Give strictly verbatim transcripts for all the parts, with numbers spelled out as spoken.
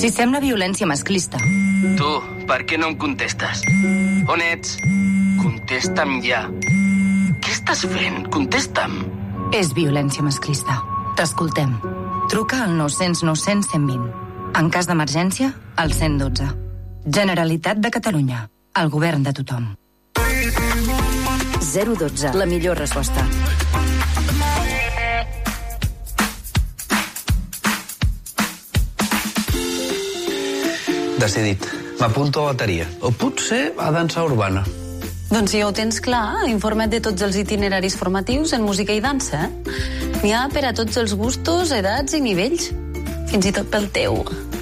Si sembla violència masclista. Tu, per què no em contestes? On ets? Contesta'm ja. Què estàs fent? Contesta'm. És violència masclista. T'escoltem. Truca al nou cents nou cents cent vint. En cas d'emergència, al cent dotze. Generalitat de Catalunya. El govern de tothom. zero dotze. La millor resposta. Decidit. M'apunto a bateria. O potser a dansa urbana. Doncs si ja ho tens clar, informa't de tots els itineraris formatius en música i dansa. N'hi ha per a tots els gustos, edats i nivells. Fins i tot pel teu.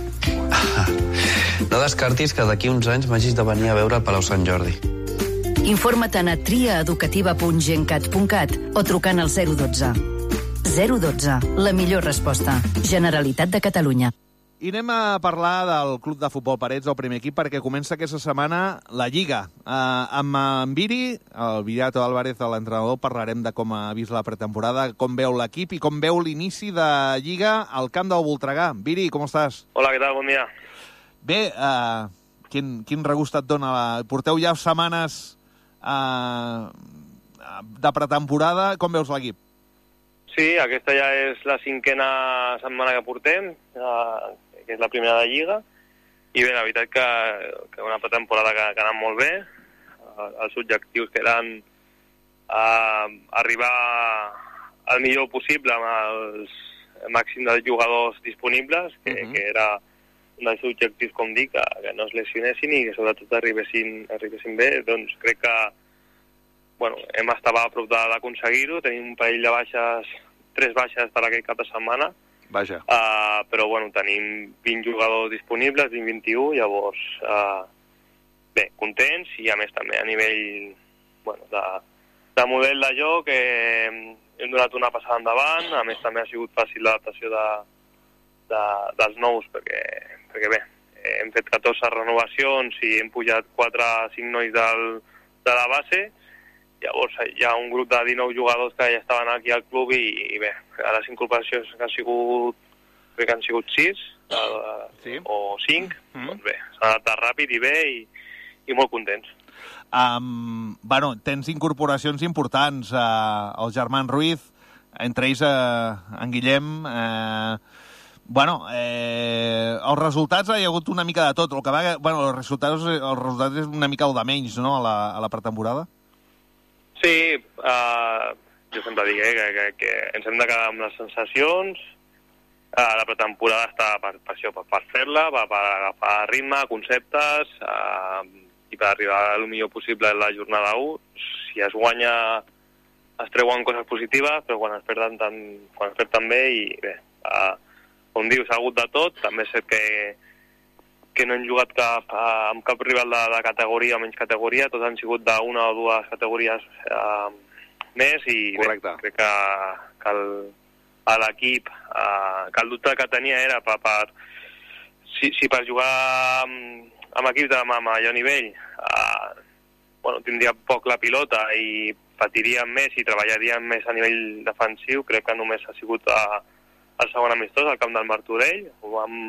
No descartis que d'aquí uns anys m'hagis de venir a veure al Palau Sant Jordi. Informa't a triaeducativa punt gencat punt cat o trucant al zero dotze. zero dotze. La millor resposta. Generalitat de Catalunya. I anem a parlar del Club de Futbol Parets, el primer equip, perquè comença aquesta setmana la Lliga. Uh, amb en Viri, el Viriato Álvarez, l'entrenador, parlarem de com ha vist la pretemporada, com veu l'equip i com veu l'inici de Lliga al camp del Voltregà. Viri, com estàs? Hola, què tal? Bon dia. Bé, uh, quin, quin regust et dona? La... Porteu ja setmanes uh, de pretemporada. Com veus l'equip? Sí, aquesta ja és la cinquena setmana que portem, uh, que és la primera de Lliga, i bé, la veritat que, que una pretemporada que, que ha anat molt bé. Uh, els objectius que eren uh, arribar al millor possible amb els màxim de jugadors disponibles, que, uh-huh. que era un dels objectius, com dic, que, que no es lesionessin i que sobretot arribessin, arribessin bé. Doncs crec que bueno, hem estat a prop d'aconseguir-ho. Tenim un parell de baixes, tres baixes per aquell cap de setmana. Vaja. Uh, però bueno, tenim vint jugadors disponibles, vint vint-i-u, llavors uh, bé, contents, i a més també a nivell bueno, de, de model de joc eh, hem donat una passada endavant. A més també ha sigut fàcil l'adaptació de, de, dels nous, perquè, perquè bé, hem fet catorze renovacions i hem pujat quatre o cinc nois del, de la base. Llavors hi ha un grup de dinou jugadors que ja estaven aquí al club i, i bé, a les incorporacions que han sigut, crec que han sigut sis uh, sí. o cinc, mm. doncs bé, s'han adaptat ràpid i bé i, i molt contents. Um, bueno, tens incorporacions importants, uh, el Germán Ruiz, entre ells uh, en Guillem. Uh, bueno, eh, els resultats hi ha hagut una mica de tot. El que va, bueno, els resultats, els resultats és una mica el de menys, no?, a la, a la pretemporada. Sí, uh, jo sempre dic eh, que, que, que ens hem de quedar amb les sensacions. Uh, la pretemporada està per, per això, per, per fer-la, per, per agafar ritme, conceptes, uh, i per arribar al millor possible a la jornada u. Si es guanya, es treuen coses positives, però quan es perden tan, quan es perd també, i bé, uh, com dius, ha hagut de tot. També és cert que que no hem jugat cap, uh, amb cap rival de, de categoria o menys categoria, tots han sigut d'una o dues categories uh, més, i bé, crec que, que el, a l'equip, uh, que el dubte que tenia era per, per si, si per jugar amb, amb equips de, amb allò nivell uh, bueno, tindria poc la pilota i patiríem més i treballaríem més a nivell defensiu. Crec que només ha sigut uh, el segon amistós al camp del Martorell. Ho vam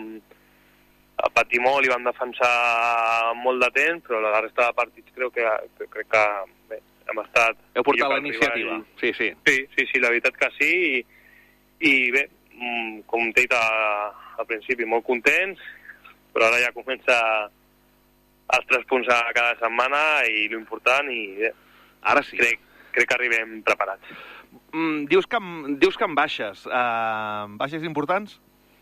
a patir molt i van defensar molt de temps, però la resta de partits crec que, que, crec que bé, hem estat... Heu portat la iniciativa, i... sí, sí. Sí, sí, sí, la veritat que sí, i, i bé, com t'he dit al principi, molt contents, però ara ja comença els tres punts a cada setmana i l'important, i bé, ara sí. crec, crec que arribem preparats. Mm, dius, que, dius que en baixes, uh, baixes importants?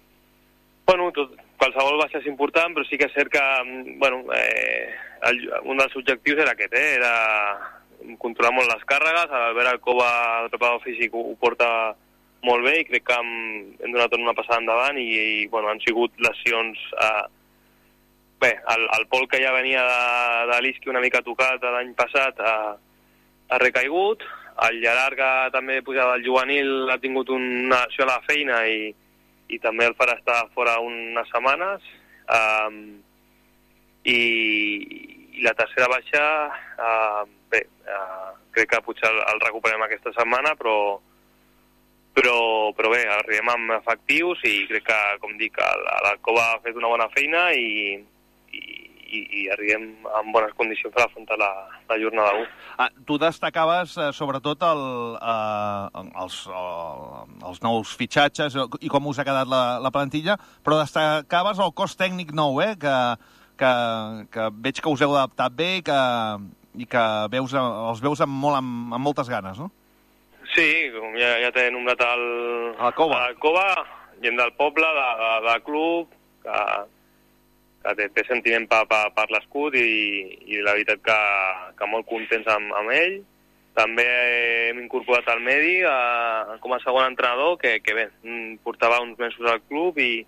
Bueno, tot, qualsevol baixa és important, però sí que és cert que bueno, eh, el, un dels objectius era aquest, eh, era controlar molt les càrregues. L'Albert Alcoba, el preparador físic, ho, ho porta molt bé i crec que hem, hem donat una passada endavant i, i bueno, han sigut lesions... Eh, bé, el, el Pol, que ja venia de, de l'Isqui una mica tocat l'any passat, eh, ha recaigut. El Gerard, que també pujava del juvenil, ha tingut una lesió a la feina i i també el farà estar fora unes setmanes, um, i, i la tercera baixa, uh, bé, uh, crec que potser el, el recuperem aquesta setmana, però, però, però bé, arribem amb efectius i crec que, com dic, l'Alcoba ha fet una bona feina i, i, i, i arribem en bones condicions per afrontar la, la jornada u. Ah, tu destacaves eh, sobretot el, eh, els, el, els nous fitxatges i com us ha quedat la, la plantilla, però destacaves el cos tècnic nou, eh, que, que, que veig que us heu adaptat bé i que, i que veus, els veus amb, molt, amb, amb moltes ganes, no? Sí, com ja, ja té nombrat el... A l'Alcoba. A l'Alcoba, gent del poble, de, de, de club, que, que té, té sentiment per, per, per l'escut i, i la veritat que, que molt contents amb, amb ell. També hem incorporat al Medi a, com a segon entrenador, que, que bé, portava uns mesos al club i,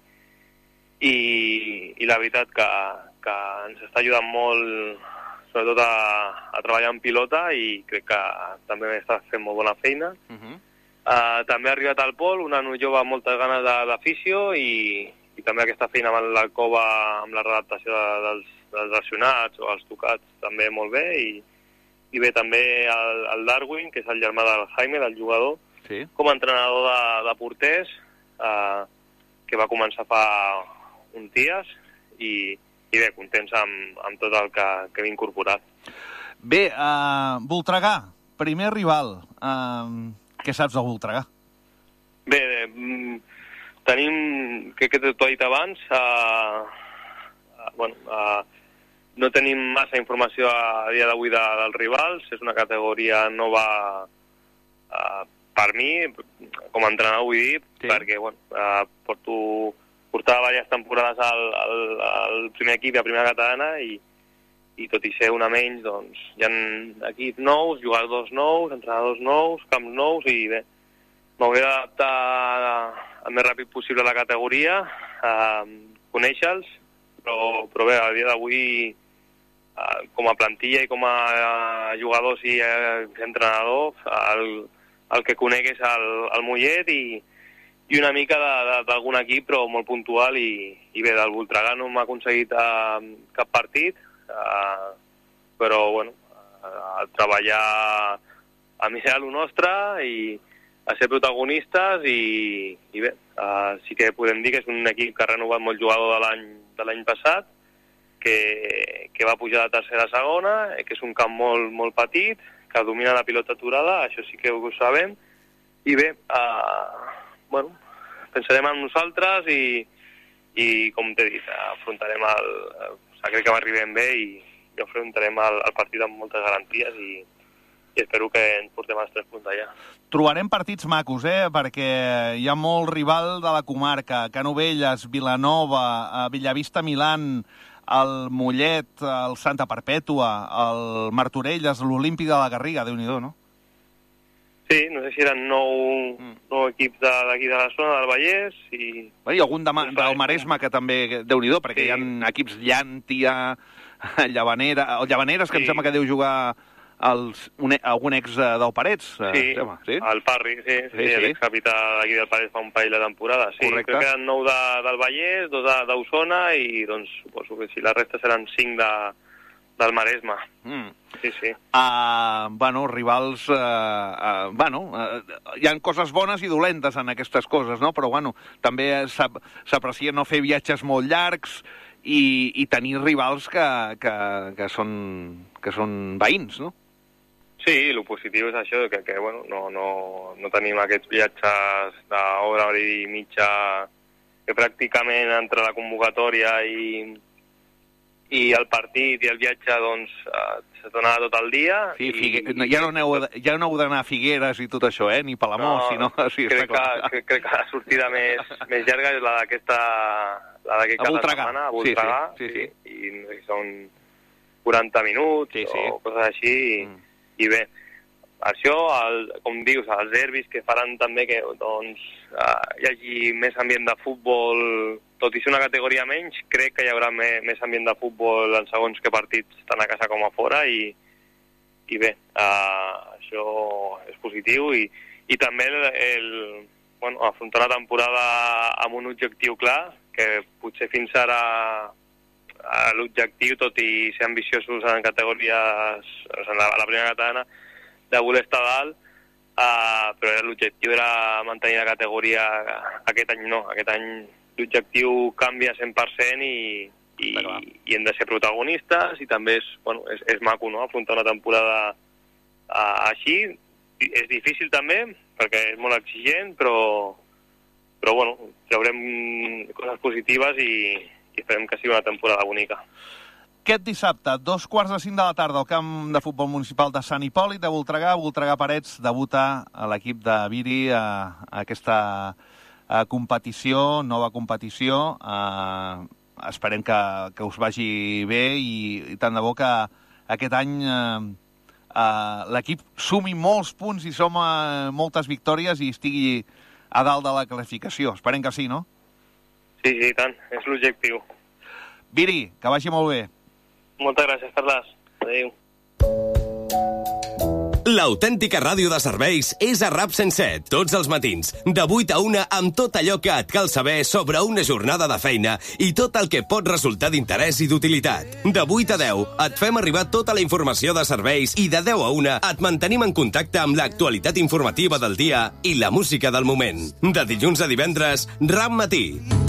i, i la veritat que, que ens està ajudant molt, sobretot a, a treballar en pilota, i crec que també està fent molt bona feina. Uh -huh. uh, també ha arribat al Pol, un nano jove amb moltes ganes d'afició, i, i també aquesta feina amb l'Alcoba, amb la redactació de, dels, dels lesionats o els tocats, també molt bé, i, i bé, també el, el Darwin, que és el germà del Jaime, del jugador, sí, com a entrenador de, de porters, uh, que va començar fa uns dies, i i bé, contents amb, amb tot el que, que hem incorporat. Bé, uh, Voltregà, primer rival. Uh, què saps del Voltregà? Bé, eh, tenim, crec que t'ho he dit abans, uh, uh, bueno, uh, no tenim massa informació a dia d'avui de, dels rivals, és una categoria nova uh, per mi, com a entrenador vull dir, sí, perquè bueno, uh, porto... portava diverses temporades al, al, al primer equip i a primera catalana, i, i tot i ser una menys, doncs hi ha equips nous, jugadors nous, entrenadors nous, camps nous, i bé, m'hauré d'adaptar el més ràpid possible a la categoria, a conèixer-los, però, però bé, a dia d'avui, com a plantilla i com a jugadors i entrenadors, el, el que conec és el, el Mollet i i una mica d'algun equip, però molt puntual, i, i bé, del Voltregà no m'ha aconseguit uh, cap partit, uh, però, bueno, a treballar a mirar lo nostre i a ser protagonistes, i, i bé, uh, sí que podem dir que és un equip que ha renovat molt jugador de l'any de l'any passat, que, que va pujar de tercera a segona, que és un camp molt, molt petit, que domina la pilota aturada, això sí que ho sabem, i bé, uh, bueno, pensarem en nosaltres i, i com t'he dit, afrontarem el... crec que arribem bé i, i afrontarem el, el partit amb moltes garanties, i, i espero que ens portem els tres punts allà. Trobarem partits macos, eh? Perquè hi ha molt rival de la comarca. Canovelles, Vilanova, Villavista, Milan, el Mollet, el Santa Perpètua, el Martorelles, l'Olímpic de la Garriga, Déu-n'hi-do, no? Sí, no sé si eren nou, mm. nou equips d'aquí de, de la zona del Vallès, i... Bé, i algun de, del Maresme que també, Déu-n'hi-do, perquè sí, hi ha equips Llàntia, Llavanera, el Llavaneres, que sí, em sembla que deu jugar els, un, algun ex del Parets. Sí, tema, sí? el Parri, sí, sí, sí, sí. L'excapità d'aquí del Parets fa un parell de temporada. Sí, correcte. Crec que eren nou de, del Vallès, dos d'Osona, i doncs suposo que si la resta seran cinc de, del Maresme. Mm. Sí, sí. Uh, bueno, rivals... Uh, uh, bueno, uh, hi ha coses bones i dolentes en aquestes coses, no? Però, bueno, també s'aprecia no fer viatges molt llargs i, i tenir rivals que, que, que, són, que són veïns, no? Sí, el positiu és això, que, que bueno, no, no, no tenim aquests viatges d'hora, hora i mitja, que pràcticament entre la convocatòria i... i el partit i el viatge, doncs, eh, se donava tot el dia. Sí, Figue... i... ja no aneu, ja no heu d'anar a Figueres i tot això, eh? Ni Palamós, no, sinó... Sí, crec, que, crec, crec que la sortida més, més llarga és la d'aquesta... la d'aquest cap de setmana, a Voltregà. Sí, sí, sí, sí. I no sé si són quaranta minuts, sí, sí, o coses així, i, mm. i bé, això, el, com dius, els derbis que faran també que, doncs, eh, hi hagi més ambient de futbol. Tot i ser una categoria menys, crec que hi haurà més, més ambient de futbol en segons que partits, tant a casa com a fora, i, i bé, uh, això és positiu, i, i també el, el, bueno, afrontar la temporada amb un objectiu clar, que potser fins ara uh, l'objectiu, tot i ser ambiciosos en categories, o sigui, en la, la primera catalana, de voler estar dalt, uh, però l'objectiu era mantenir la categoria. Aquest any no, aquest any l'objectiu canvia cent per cent i, i, i hem de ser protagonistes, i també és, bueno, és, és maco, no?, afrontar una temporada uh, així. És difícil també, perquè és molt exigent, però, però bueno, traurem coses positives i, i esperem que sigui una temporada bonica. Aquest dissabte, dos quarts de cinc de la tarda, al camp de futbol municipal de Sant Hipòlit de Voltregà, Voltregà Parets debuta a l'equip de Viri a, a aquesta a competició, nova competició. A, esperem que, que us vagi bé i, i tant de bo que aquest any eh, eh, l'equip sumi molts punts i soma moltes victòries i estigui a dalt de la classificació. Esperem que sí, no? Sí, sí, tant. És l'objectiu. Viri, que vagi molt bé. Moltes gràcies, Carles. Adéu. L'autèntica ràdio de serveis és a RAP cent set, tots els matins, de vuit a una, amb tot allò que et cal saber sobre una jornada de feina i tot el que pot resultar d'interès i d'utilitat. De vuit a deu et fem arribar tota la informació de serveis i de deu a una et mantenim en contacte amb l'actualitat informativa del dia i la música del moment. De dilluns a divendres, RAP Matí.